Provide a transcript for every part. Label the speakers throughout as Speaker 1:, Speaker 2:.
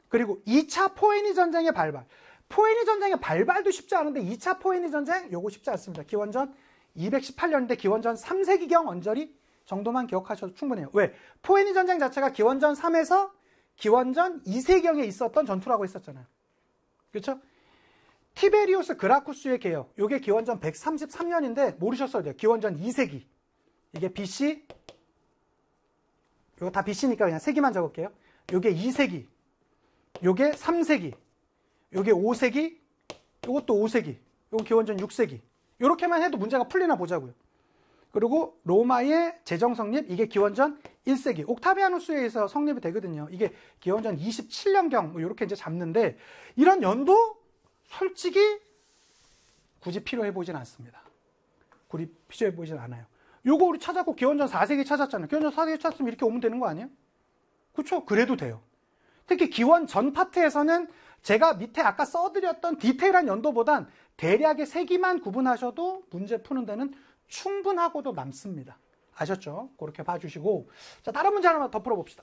Speaker 1: 그리고 2차 포에니 전쟁의 발발. 포에니 전쟁의 발발도 쉽지 않은데 2차 포에니 전쟁 요거 쉽지 않습니다. 기원전 218년인데 기원전 3세기경 언저리 정도만 기억하셔도 충분해요. 왜? 포에니 전쟁 자체가 기원전 3에서 기원전 2세경에 있었던 전투라고 했었잖아요. 그렇죠? 티베리우스 그라쿠스의 개혁. 요게 기원전 133년인데 모르셨어야 돼요. 기원전 2세기. 이게 BC. 요거 다 BC니까 그냥 세기만 적을게요. 요게 2세기. 요게 3세기. 요게 5세기. 요것도 5세기. 요거 기원전 6세기. 요렇게만 해도 문제가 풀리나 보자고요. 그리고 로마의 제정 성립, 이게 기원전 1세기. 옥타비아누스에 의해서 성립이 되거든요. 이게 기원전 27년경, 뭐 이렇게 이제 잡는데, 이런 연도 솔직히 굳이 필요해 보진 않습니다. 굳이 필요해 보진 않아요. 요거 우리 찾았고, 기원전 4세기 찾았잖아요. 기원전 4세기 찾았으면 이렇게 오면 되는 거 아니에요? 그렇죠? 그래도 돼요. 특히 기원 전 파트에서는 제가 밑에 아까 써드렸던 디테일한 연도보단 대략의 세기만 구분하셔도 문제 푸는 데는 충분하고도 남습니다. 아셨죠? 그렇게 봐주시고, 자, 다른 문제 하나만 더 풀어봅시다.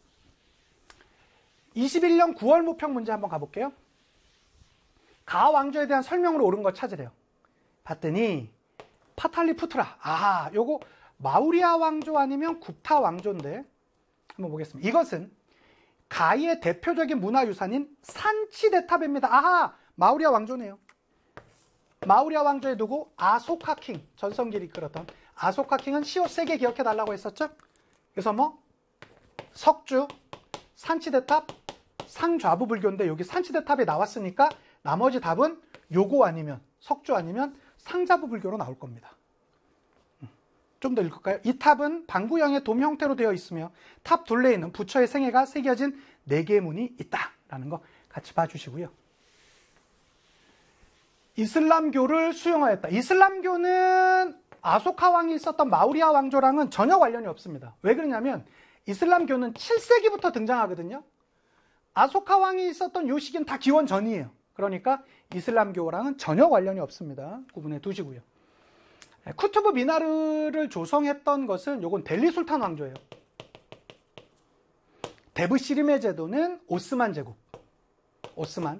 Speaker 1: 21년 9월 모평 문제 한번 가볼게요. 가 왕조에 대한 설명으로 옳은 걸 찾으래요. 봤더니 파탈리푸트라. 아, 요거 마우리아 왕조 아니면 구타 왕조인데 한번 보겠습니다. 이것은 가의 대표적인 문화유산인 산치대탑입니다. 아하, 마우리아 왕조네요. 마우리아 왕조의 누구? 아소카킹. 전성기를 이끌었던 아소카킹은 시옷 3개 기억해달라고 했었죠? 그래서 뭐 석주, 산치대탑, 상좌부 불교인데 여기 산치대탑이 나왔으니까 나머지 답은 요거 아니면 석주 아니면 상좌부 불교로 나올 겁니다. 좀 더 읽을까요? 이 탑은 방구형의 돔 형태로 되어 있으며 탑 둘레에는 부처의 생애가 새겨진 4개의 문이 있다라는 거 같이 봐주시고요. 이슬람교를 수용하였다. 이슬람교는 아소카 왕이 있었던 마우리아 왕조랑은 전혀 관련이 없습니다. 왜 그러냐면 이슬람교는 7세기부터 등장하거든요. 아소카 왕이 있었던 요 시기는 다 기원 전이에요. 그러니까 이슬람교랑은 전혀 관련이 없습니다. 구분해 두시고요. 쿠투브 미나르를 조성했던 것은 요건 델리 술탄 왕조예요. 데브시림의 제도는 오스만 제국. 오스만.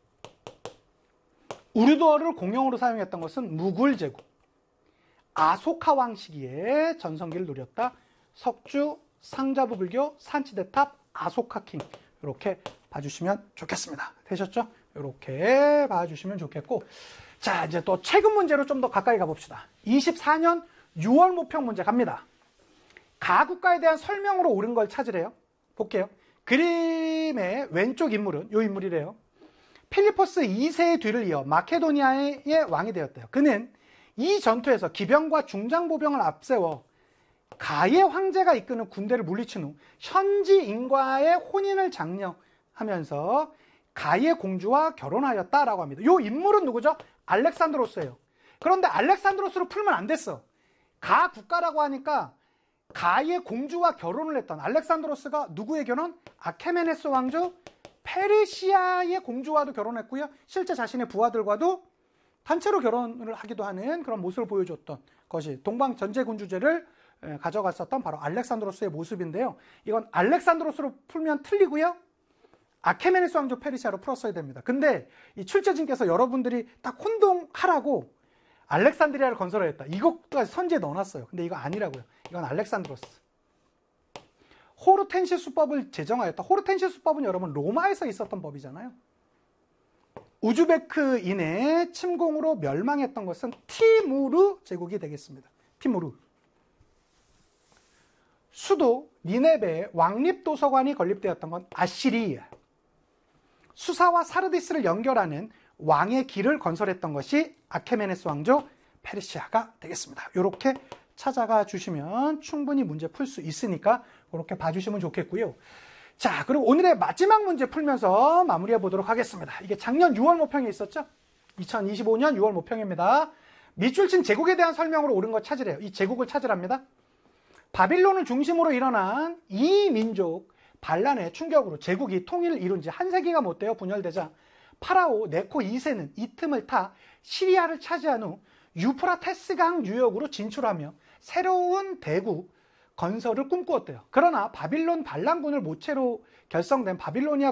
Speaker 1: 우르드어를 공용으로 사용했던 것은 무굴 제국. 아소카 왕 시기에 전성기를 누렸다. 석주, 상자부 불교, 산치대탑, 아소카킹. 이렇게 봐주시면 좋겠습니다. 되셨죠? 이렇게 봐주시면 좋겠고, 자, 이제 또 최근 문제로 좀 더 가까이 가봅시다. 24년 6월 모평 문제 갑니다. 가국가에 대한 설명으로 옳은 걸 찾으래요. 볼게요. 그림의 왼쪽 인물은 이 인물이래요. 필리포스 2세의 뒤를 이어 마케도니아의 왕이 되었대요. 그는 이 전투에서 기병과 중장보병을 앞세워 가의 황제가 이끄는 군대를 물리친 후 현지인과의 혼인을 장려하면서 가의 공주와 결혼하였다라고 합니다. 이 인물은 누구죠? 알렉산드로스예요. 그런데 알렉산드로스로 풀면 안 됐어. 가 국가라고 하니까 가의 공주와 결혼을 했던 알렉산드로스가 누구의 결혼? 아케메네스 왕조 페르시아의 공주와도 결혼했고요. 실제 자신의 부하들과도 단체로 결혼을 하기도 하는 그런 모습을 보여줬던 것이 동방전제군주제를 가져갔었던 바로 알렉산드로스의 모습인데요. 이건 알렉산드로스로 풀면 틀리고요. 아케메네스 왕조 페르시아로 풀었어야 됩니다. 근데 이 출제진께서 여러분들이 딱 혼동하라고 알렉산드리아를 건설하였다. 이것까지 선지에 넣어놨어요. 근데 이거 아니라고요. 이건 알렉산드로스. 호르텐시 수법을 제정하였다. 호르텐시 수법은 여러분 로마에서 있었던 법이잖아요. 우즈베크인의 침공으로 멸망했던 것은 티무르 제국이 되겠습니다. 티무르. 수도 니네베에 왕립도서관이 건립되었던 건 아시리아. 수사와 사르디스를 연결하는 왕의 길을 건설했던 것이 아케메네스 왕조 페르시아가 되겠습니다. 이렇게 찾아가 주시면 충분히 문제 풀 수 있으니까 그렇게 봐주시면 좋겠고요. 자, 그리고 오늘의 마지막 문제 풀면서 마무리해 보도록 하겠습니다. 이게 작년 6월 모평에 있었죠? 2025년 6월 모평입니다. 밑줄 친 제국에 대한 설명으로 옳은 거 찾으래요. 이 제국을 찾으랍니다. 바빌론을 중심으로 일어난 이 민족 반란의 충격으로 제국이 통일을 이룬 지 한 세기가 못 돼요. 분열되자 파라오 네코 2세는 이 틈을 타 시리아를 차지한 후 유프라테스강 유역으로 진출하며 새로운 대국 건설을 꿈꾸었대요. 그러나 바빌론 반란군을 모체로 결성된 바빌로니아